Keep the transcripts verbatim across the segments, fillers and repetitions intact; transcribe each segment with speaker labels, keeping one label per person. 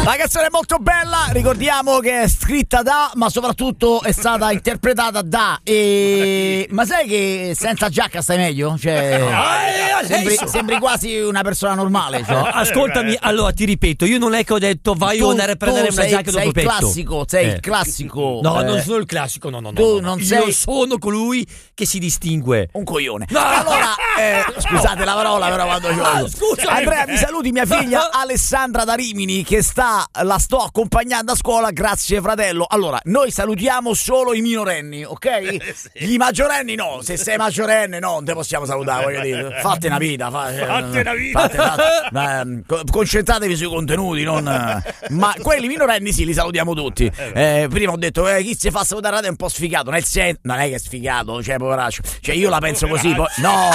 Speaker 1: La canzone è molto bella, ricordiamo che è scritta da, ma soprattutto è stata interpretata da e... Ma sai che senza giacca stai meglio? Cioè, sembri, sembri quasi una persona normale, cioè.
Speaker 2: Ascoltami, allora ti ripeto, io non è che ho detto vai
Speaker 1: tu,
Speaker 2: andare a prendere
Speaker 1: tu
Speaker 2: una
Speaker 1: sei,
Speaker 2: giacca
Speaker 1: sei
Speaker 2: dopo petto.
Speaker 1: Classico, sei
Speaker 2: eh.
Speaker 1: il classico.
Speaker 2: No,
Speaker 1: eh.
Speaker 2: non sono il classico, no, no, no.
Speaker 1: Tu
Speaker 2: no, no.
Speaker 1: non
Speaker 2: Io
Speaker 1: sei
Speaker 2: sono colui che si distingue.
Speaker 1: un coglione.
Speaker 2: No.
Speaker 1: Allora, eh, scusate la parola, però quando ci voglio.
Speaker 2: Scusa.
Speaker 1: Andrea, mi saluti mia figlia Alessandra da Rimini che sta, la sto accompagnando a scuola, grazie fratello. Allora, noi salutiamo solo i minorenni, ok? Gli maggiorenni no, se sei maggiorenne no, non te possiamo salutare, voglio dire. Fate una vita, fate,
Speaker 3: Fate una vita.
Speaker 1: fate, fate, eh, concentratevi sui contenuti, non, ma quelli minorenni sì, li salutiamo tutti. Eh, prima ho detto, eh, chi si fa salutare radio è un po' sfigato, nel senso, non è che è sfigato, cioè poveraccio, cioè io la penso così, poi, no,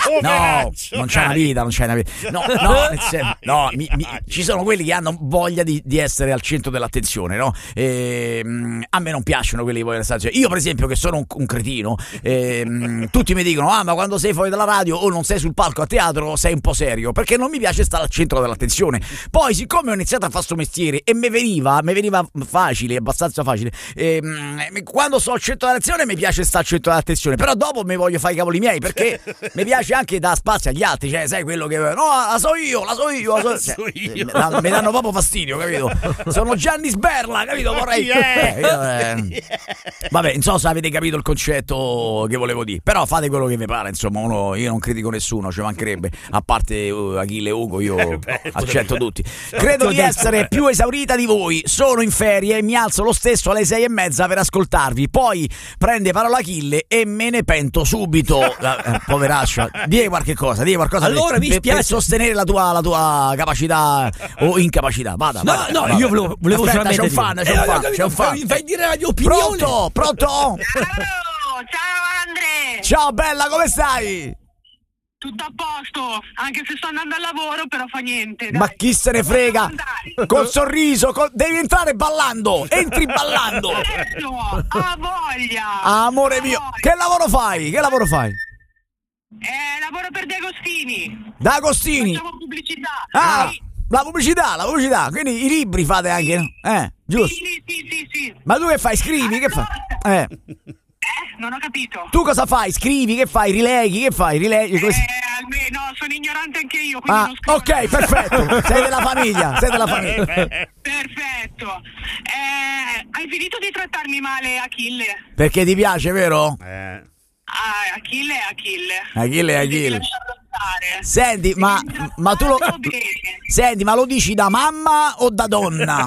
Speaker 1: no, non c'è una vita, non c'è una vita, no, no, nel senso, no, mi, mi, ci sono quelli che hanno voglia di, di essere al centro dell'attenzione, no? E, mh, a me non piacciono quelli che vogliono stare. Io, per esempio, che sono un, un cretino, e, mh, tutti mi dicono: ah, ma quando sei fuori dalla radio o non sei sul palco a teatro sei un po' serio, perché non mi piace stare al centro dell'attenzione. Poi, siccome ho iniziato a fare sto mestiere e mi veniva, mi veniva facile, abbastanza facile, e, mh, quando sto al centro dell'attenzione mi piace stare al centro dell'attenzione, però dopo mi voglio fare i cavoli miei, perché mi piace anche dare spazio agli altri, cioè, sai quello che no, la so io, la so io, la so, cioè,
Speaker 3: so io.
Speaker 1: Mi, mi danno proprio fastidio, capito? Sono Gianni Sberla, capito? Vorrei. Eh, io, eh. Vabbè, non so se avete capito il concetto che volevo dire, però fate quello che vi pare, insomma, uno, io non critico nessuno, ci mancherebbe, a parte uh, Achille e Ugo, io accetto tutti. Credo di essere più esaurita di voi, sono in ferie e mi alzo lo stesso alle sei e mezza per ascoltarvi, poi prende parola Achille e me ne pento subito. Eh, poveraccio, dì qualche cosa, dì qualcosa
Speaker 2: allora,
Speaker 1: per,
Speaker 2: mi
Speaker 1: per,
Speaker 2: spiace.
Speaker 1: per sostenere la tua, la tua capacità o incapacità. Vada,
Speaker 2: No,
Speaker 1: vada,
Speaker 2: no,
Speaker 1: vada.
Speaker 2: io volevo, volevo
Speaker 1: Aspetta, c'è
Speaker 2: solamente
Speaker 1: un fan,
Speaker 2: dire-
Speaker 1: c'è un
Speaker 2: Eh,
Speaker 1: fan,
Speaker 2: ho capito,
Speaker 1: c'è un fan.
Speaker 2: fai- Fai dire la mia opinione.
Speaker 1: Pronto, pronto?
Speaker 4: Ciao, ciao Andre!
Speaker 1: Ciao bella, come stai?
Speaker 4: Tutto a posto, anche se sto andando al lavoro, però fa niente. Dai.
Speaker 1: Ma chi se ne frega?
Speaker 4: Andare.
Speaker 1: Col sorriso, col... devi entrare ballando, entri ballando.
Speaker 4: Certo, ha voglia!
Speaker 1: Amore
Speaker 4: ha
Speaker 1: mio,
Speaker 4: voglia.
Speaker 1: che lavoro fai? Che lavoro fai?
Speaker 4: Eh, lavoro per De Agostini.
Speaker 1: Da Agostini.
Speaker 4: Facciamo pubblicità.
Speaker 1: Ah,
Speaker 4: Sì.
Speaker 1: la pubblicità, la pubblicità. Quindi i libri fate anche, no? Eh, giusto.
Speaker 4: Sì, sì, sì, sì.
Speaker 1: Ma tu che fai? Scrivi? Che fai? Eh.
Speaker 4: Eh, non ho capito.
Speaker 1: Tu cosa fai? Scrivi? Che fai? Rileghi? Che fai? Rileghi? Come si-
Speaker 4: Eh, almeno sono ignorante anche io, quindi
Speaker 1: Ah,
Speaker 4: non scrivo.
Speaker 1: ok, perfetto. Sei della famiglia, sei della famiglia.
Speaker 4: Perfetto. Eh, hai finito di trattarmi male, Achille?
Speaker 1: Perché ti piace, vero?
Speaker 3: Eh.
Speaker 4: Ah, Achille è Achille.
Speaker 1: Achille è Achille.
Speaker 4: Devi lasciarlo stare.
Speaker 1: Senti, ma,
Speaker 4: Devi
Speaker 1: ma tu lo...
Speaker 4: trattarlo bene.
Speaker 1: Senti, ma lo dici da mamma o da donna?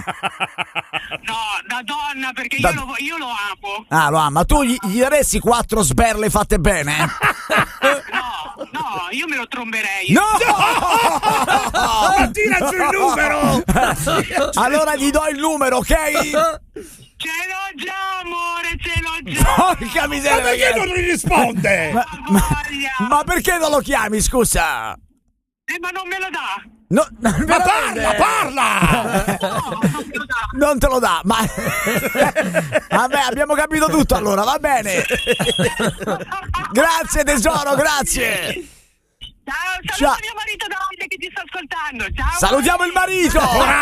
Speaker 4: No, da donna, perché
Speaker 1: Da-
Speaker 4: io, lo, io lo amo.
Speaker 1: Ah, lo ama. Tu gli, gli daresti quattro sberle fatte bene?
Speaker 4: No, no, io me lo tromberei.
Speaker 1: No!
Speaker 3: Ma tira giù il numero!
Speaker 1: Allora gli do il numero, ok?
Speaker 4: Ce l'ho già, amore, ce l'ho già.
Speaker 1: Porca
Speaker 3: Ma
Speaker 1: miseria,
Speaker 3: perché non
Speaker 1: ragazzi.
Speaker 3: gli risponde?
Speaker 1: Ma,
Speaker 4: Ha
Speaker 1: ma,
Speaker 4: voglia.
Speaker 1: ma perché non lo chiami, scusa?
Speaker 4: Eh, ma non me lo dà.
Speaker 1: No,
Speaker 3: Ma parla, parla!
Speaker 4: No, non me lo dà.
Speaker 1: Non te lo dà, ma vabbè, abbiamo capito tutto allora, va bene. Grazie tesoro, grazie.
Speaker 4: Ciao,
Speaker 1: Ciao.
Speaker 4: saluto mio marito davanti che ti sta ascoltando. Ciao.
Speaker 1: Salutiamo il marito.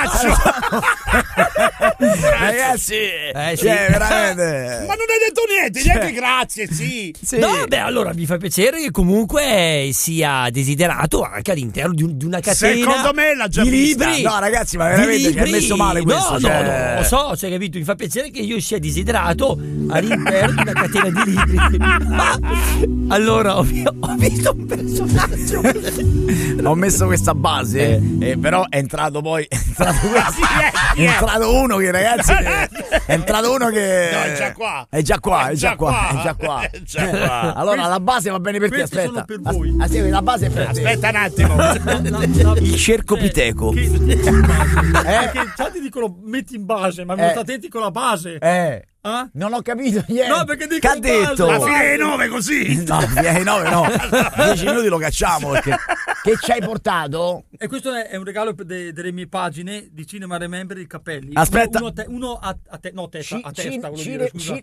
Speaker 1: Ragazzi,
Speaker 2: Eh, sì.
Speaker 1: cioè, veramente.
Speaker 3: Ma non hai detto niente, neanche grazie, sì.
Speaker 1: Sì.
Speaker 2: No, beh, allora mi fa piacere che comunque sia desiderato anche all'interno di, un- di una catena.
Speaker 3: Secondo me l'ha già
Speaker 2: di
Speaker 3: vista.
Speaker 2: libri.
Speaker 1: No, ragazzi, ma
Speaker 2: Di
Speaker 1: veramente ci è
Speaker 2: libri.
Speaker 1: messo male questo.
Speaker 2: No,
Speaker 1: cioè...
Speaker 2: no, no, lo so, cioè, capito? Mi fa piacere che io sia desiderato all'interno di una catena di libri. Ma allora ho, vi- ho visto un personaggio.
Speaker 1: Ho messo questa base, eh, però è entrato poi. È entrato, questo, è entrato uno che, ragazzi. È entrato uno che.
Speaker 3: No, è già qua.
Speaker 1: È già qua,
Speaker 3: È
Speaker 1: è già
Speaker 3: già
Speaker 1: qua.
Speaker 3: qua.
Speaker 1: È già qua.
Speaker 3: È già qua.
Speaker 1: Allora la base va bene per te,
Speaker 5: Questi
Speaker 1: aspetta.
Speaker 5: sono per voi.
Speaker 1: Ah, sì, la base è per te.
Speaker 3: Aspetta un attimo.
Speaker 1: Il cerco piteco.
Speaker 5: Che,
Speaker 1: Eh?
Speaker 5: che già ti dicono metti in base, ma
Speaker 1: Eh.
Speaker 5: non sta attenti con la base.
Speaker 1: Eh.
Speaker 5: Ah?
Speaker 1: Non ho capito niente.
Speaker 5: No, perché dico
Speaker 1: che ha
Speaker 5: un base.
Speaker 1: detto?
Speaker 3: La fine dei nove così.
Speaker 1: No, fine ai nove no. dieci minuti lo cacciamo perché. Che ci hai portato?
Speaker 5: E questo è, è un regalo per de- delle mie pagine di Cinema Remember, i capelli.
Speaker 1: Aspetta.
Speaker 5: Uno, a te- uno a, a te, no, testa,
Speaker 1: Ci-
Speaker 5: a testa,
Speaker 1: cin-
Speaker 5: volevo
Speaker 1: cine-
Speaker 5: dire, scusa.
Speaker 1: ci-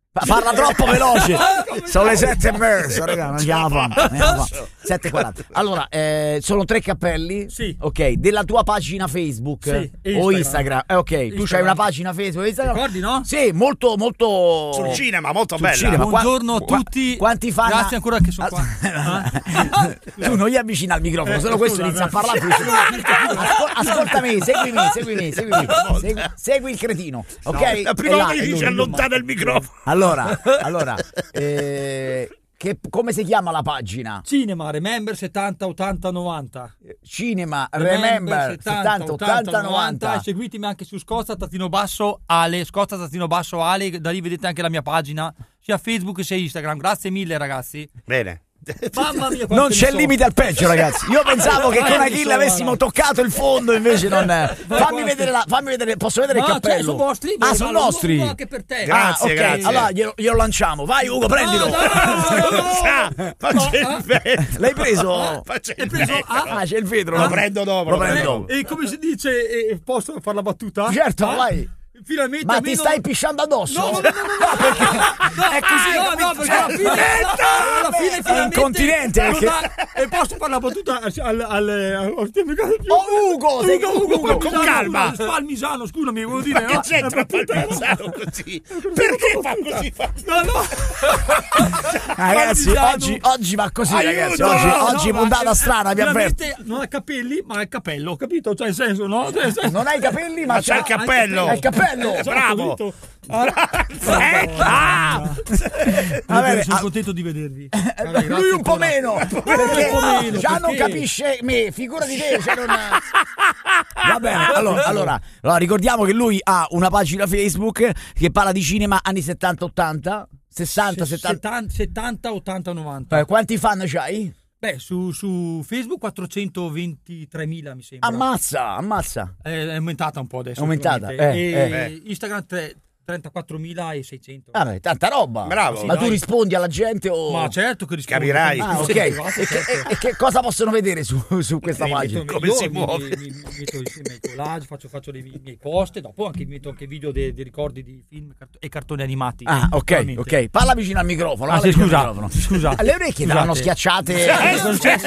Speaker 1: Parla troppo veloce. Sono le sette e mezzo, raga, non andiamo a fare. sette e quaranta. Allora, eh, sono tre cappelli.
Speaker 5: Sì.
Speaker 1: Ok, della tua pagina Facebook
Speaker 5: Sì,
Speaker 1: o
Speaker 5: Instagram.
Speaker 1: Instagram. Eh, ok, tu
Speaker 5: Instagram.
Speaker 1: c'hai una pagina Facebook o Instagram?
Speaker 5: Ricordi, no?
Speaker 1: Sì, molto molto
Speaker 3: Sul cinema, molto
Speaker 1: Sul
Speaker 3: bella.
Speaker 1: cinema. Ma qua-
Speaker 5: Buongiorno a
Speaker 1: qua-
Speaker 5: tutti.
Speaker 1: quanti fan
Speaker 5: Grazie
Speaker 1: ha-
Speaker 5: ancora che sono qua. Eh?
Speaker 1: Tu non gli avvicini al microfono, se no questo
Speaker 5: scusa,
Speaker 1: inizia a
Speaker 5: no.
Speaker 1: parlare. tu- Ascol- ascoltami, seguimi, seguimi, seguimi. Segui, segui il cretino, ok?
Speaker 3: La prima
Speaker 1: E là,
Speaker 3: volta che
Speaker 1: e
Speaker 3: dice
Speaker 1: lui-
Speaker 3: allontana il microfono.
Speaker 1: Allora, allora, eh, che, come si chiama la pagina?
Speaker 5: Cinema, Remember settanta, ottanta, novanta.
Speaker 1: Cinema Remember settanta, ottanta, novanta.
Speaker 5: E seguitemi anche su Scosta Tattino Basso Ale, Scosta Tattino Basso Ale, da lì vedete anche la mia pagina, sia Facebook sia Instagram. Grazie mille ragazzi.
Speaker 3: Bene.
Speaker 5: Mamma mia,
Speaker 1: Non
Speaker 5: quante
Speaker 1: c'è
Speaker 5: ne so.
Speaker 1: limite al peggio, ragazzi. Io pensavo che
Speaker 5: Vai,
Speaker 1: con
Speaker 5: mi
Speaker 1: Achille
Speaker 5: so,
Speaker 1: avessimo
Speaker 5: guarda.
Speaker 1: toccato il fondo, invece non. Fammi
Speaker 5: guarda.
Speaker 1: vedere la, fammi vedere, posso vedere il
Speaker 5: Ma, cioè,
Speaker 1: cappello?
Speaker 5: sono vostri?
Speaker 1: Ah, sono
Speaker 5: Guarda,
Speaker 1: nostri.
Speaker 5: uno anche per te.
Speaker 3: Grazie,
Speaker 1: ah, ok,
Speaker 3: grazie.
Speaker 1: allora glielo, glielo lanciamo. Vai, Ugo, prendilo.
Speaker 5: No, no, no, no.
Speaker 3: Sa, faccia il vetro.
Speaker 1: L'hai preso?
Speaker 3: Faccia
Speaker 5: Hai
Speaker 3: il
Speaker 5: preso-
Speaker 3: vetro.
Speaker 1: Ah, c'è il vetro.
Speaker 3: Lo
Speaker 1: no?
Speaker 3: prendo dopo.
Speaker 1: Lo
Speaker 3: lo
Speaker 1: prendo
Speaker 3: prendo
Speaker 1: dopo.
Speaker 5: E come si dice, eh, posso fare la battuta?
Speaker 1: Certo,
Speaker 5: Ah,
Speaker 1: vai.
Speaker 5: Finalmente
Speaker 1: Ma ti
Speaker 5: almeno-
Speaker 1: stai pisciando addosso?
Speaker 5: No, no, no, no, no,
Speaker 1: perché
Speaker 5: no,
Speaker 1: è così,
Speaker 5: no,
Speaker 1: capito?
Speaker 5: no, perché alla fine, alla fine
Speaker 1: È
Speaker 5: finalmente
Speaker 1: incontinente,
Speaker 5: non
Speaker 1: perché-
Speaker 5: ha- e posso fare la battuta al al, al, al
Speaker 1: Oh, Ugo, sei
Speaker 5: Ugo,
Speaker 1: Ugo,
Speaker 5: Ugo,
Speaker 3: con
Speaker 5: Parmisano,
Speaker 3: calma.
Speaker 5: scusa, Parmisano, scusami, volevo dire,
Speaker 3: Ma che
Speaker 5: no?
Speaker 3: c'entra Parmisano così? Perché fa così?
Speaker 5: No, no.
Speaker 1: Ragazzi,
Speaker 5: Parmisano.
Speaker 1: oggi, oggi va così,
Speaker 3: Aiuto!
Speaker 1: ragazzi. Oggi,
Speaker 3: No,
Speaker 1: oggi
Speaker 5: no,
Speaker 1: puntata
Speaker 5: ma-
Speaker 1: strana, vi avverto.
Speaker 5: Finalmente non ha capelli, ma ha il capello, capito? Cioè, nel senso, no? Cioè, nel senso-
Speaker 1: Non hai i capelli, ma,
Speaker 3: Ma c'ha il
Speaker 1: c'ha-
Speaker 3: cappello.
Speaker 1: Hai il cappello.
Speaker 5: Esatto,
Speaker 3: Bravo.
Speaker 5: capito?
Speaker 3: Ah!
Speaker 1: Va bene,
Speaker 5: sono
Speaker 1: ah,
Speaker 5: contento di vedervi.
Speaker 1: lui un po' meno, perché
Speaker 5: po' meno,
Speaker 1: già non
Speaker 5: perché?
Speaker 1: capisce me, figura di te. Cioè non... Va bene, allora, allora, allora ricordiamo che lui ha una pagina Facebook che parla di cinema anni settanta ottanta, sessanta, settanta.
Speaker 5: settanta, ottanta, novanta.
Speaker 1: Eh, quanti fan c'hai?
Speaker 5: Beh, su, su Facebook quattrocentoventitremila mi sembra.
Speaker 1: Ammazza, ammazza.
Speaker 5: È, è aumentata un po' adesso.
Speaker 1: È aumentata,
Speaker 5: ovviamente.
Speaker 1: eh,
Speaker 5: e
Speaker 3: eh.
Speaker 5: Instagram tre- trentaquattromilaseicento.
Speaker 1: Ah, beh, tanta roba.
Speaker 3: Bravo.
Speaker 1: Ma tu
Speaker 5: Dai.
Speaker 1: rispondi alla gente o...
Speaker 5: Ma certo che rispondo.
Speaker 3: Capirai.
Speaker 1: Ah, ok.
Speaker 5: Sì,
Speaker 1: E
Speaker 5: privato,
Speaker 1: che,
Speaker 5: certo.
Speaker 1: e- e che cosa possono vedere su, su questa
Speaker 5: Mi
Speaker 1: pagina?
Speaker 5: metto-
Speaker 3: Come
Speaker 5: io
Speaker 3: si
Speaker 5: mi-
Speaker 3: muove?
Speaker 5: Mi, mi metto insieme ai collage, faccio, faccio dei miei post e dopo anche, metto anche video dei, dei ricordi di film cart- e cartoni animati.
Speaker 1: Ah, ok,
Speaker 5: Veramente.
Speaker 1: ok. Parla vicino al microfono.
Speaker 5: Ah,
Speaker 1: parla
Speaker 5: sì,
Speaker 1: vicino
Speaker 5: scusa,
Speaker 1: al microfono.
Speaker 5: scusa.
Speaker 1: Le orecchie
Speaker 5: Scusate.
Speaker 1: l'hanno schiacciate.
Speaker 5: Cosa è successo?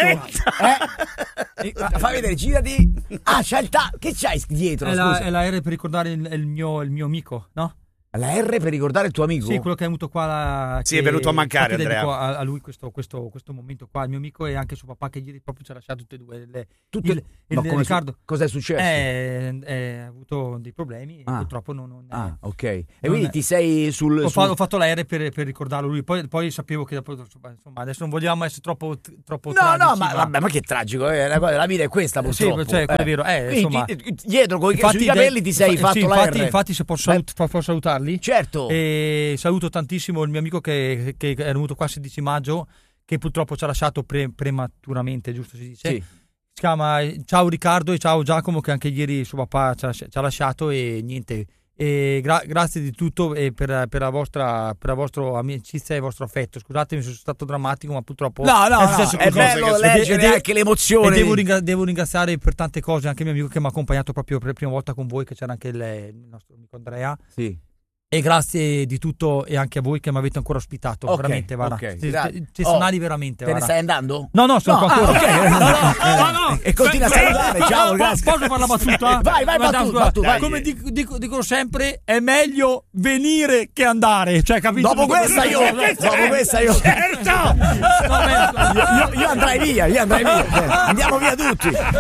Speaker 1: Eh? Eh, Fai vedere, girati. Ah, c'hai il ta... Che c'hai dietro?
Speaker 5: È la,
Speaker 1: Scusa.
Speaker 5: è la R per ricordare il, il mio, il mio amico, no?
Speaker 1: La R per ricordare il tuo amico?
Speaker 5: Sì, quello che è venuto qua. La,
Speaker 3: Sì,
Speaker 5: che-
Speaker 3: è venuto a mancare,
Speaker 5: infatti dedico
Speaker 3: Andrea.
Speaker 5: A, a lui questo, questo, questo momento qua, il mio amico e anche suo papà che ieri proprio ci ha lasciato tutte e due. Le,
Speaker 1: Tutte-
Speaker 5: il, il,
Speaker 1: Ma come su-
Speaker 5: Riccardo
Speaker 1: Cos'è successo?
Speaker 5: è, è- ha avuto dei problemi
Speaker 1: Ah.
Speaker 5: e purtroppo non, non è-
Speaker 1: Ah, ok. E
Speaker 5: Non
Speaker 1: quindi
Speaker 5: è-
Speaker 1: ti sei sul...
Speaker 5: Ho,
Speaker 1: sul-
Speaker 5: fa- ho fatto la R per, per ricordarlo lui, poi, poi sapevo che dopo, insomma, adesso non vogliamo essere troppo, troppo
Speaker 1: No,
Speaker 5: tragici,
Speaker 1: no, ma vabbè, ma che tragico, eh, la, cosa- la vita è questa
Speaker 5: Sì,
Speaker 1: purtroppo.
Speaker 5: cioè, quello è vero, eh,
Speaker 1: Quindi
Speaker 5: insomma.
Speaker 1: ti- dietro coi
Speaker 5: Infatti,
Speaker 1: sui capelli ti sei
Speaker 5: infa-
Speaker 1: fatto
Speaker 5: sì,
Speaker 1: la
Speaker 5: infatti,
Speaker 1: R.
Speaker 5: infatti se posso, salut- fa- posso salutarli?
Speaker 1: Certo.
Speaker 5: E saluto tantissimo il mio amico che, che è venuto qua il sedici maggio, che purtroppo ci ha lasciato pre- prematuramente, giusto si dice?
Speaker 1: Sì.
Speaker 5: Si chiama Ciao Riccardo e ciao Giacomo, che anche ieri suo papà ci ha, ci ha lasciato e niente. E gra- grazie di tutto e per, per la vostra per la vostra amicizia e il vostro affetto. Scusatemi se sono stato drammatico, ma purtroppo
Speaker 1: No, no,
Speaker 5: è
Speaker 1: no,
Speaker 5: successo
Speaker 1: è
Speaker 5: qualcosa.
Speaker 1: bello
Speaker 5: E de-
Speaker 1: leggere
Speaker 5: e de-
Speaker 1: anche l'emozione.
Speaker 5: E devo, ringra- devo ringraziare per tante cose anche il mio amico che mi ha accompagnato proprio per la prima volta con voi, che c'era anche il, il nostro amico Andrea.
Speaker 1: Sì.
Speaker 5: E grazie di tutto e anche a voi che mi avete ancora ospitato.
Speaker 1: Ok,
Speaker 5: veramente, guarda.
Speaker 1: ok,
Speaker 5: Ci-
Speaker 1: grazie.
Speaker 5: ci sonali
Speaker 1: Oh,
Speaker 5: veramente.
Speaker 1: Te ne
Speaker 5: guarda.
Speaker 1: stai andando?
Speaker 5: No, no, sono
Speaker 1: No,
Speaker 5: qua ancora.
Speaker 1: ah, ok.
Speaker 5: No, no, no, no.
Speaker 1: E continua a salutare, ciao,
Speaker 5: Po-
Speaker 1: grazie.
Speaker 5: Posso fare la battuta?
Speaker 1: Vai, vai,
Speaker 5: Guarda,
Speaker 1: battuta,
Speaker 5: guarda,
Speaker 1: battuta, vai.
Speaker 5: Come dico, dico, dico sempre, è meglio venire che andare. Cioè, capito?
Speaker 1: Dopo questa io, dopo questa io.
Speaker 3: Certo!
Speaker 5: Vabbè,
Speaker 1: Io, io andrei via, io andrei via. Andiamo via tutti.